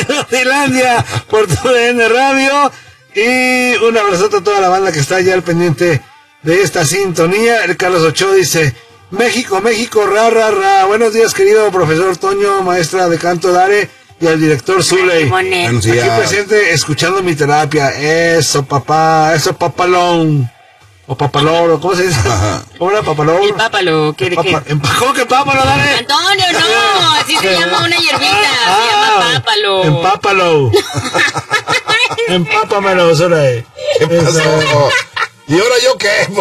Finlandia por tu DN Radio. Y un abrazote a toda la banda que está ya al pendiente de esta sintonía. El Carlos Ochoa dice: México, México, ra, ra, ra. Buenos días, querido profesor Toño, maestra de canto Dare, y al director Zuley. Aquí presente, escuchando mi terapia. Eso, papá, eso, papalón. O papaloro, ¿cómo se dice? ¿Cómo era papaloro? El pápalo, ¿qué? ¿Cómo que pápalo, Dare? Antonio, no, así se llama una hierbita, se llama pápalo. Empápalo. Empápamelo, Zuley. ¿Qué pasó? ¿Y ahora yo qué?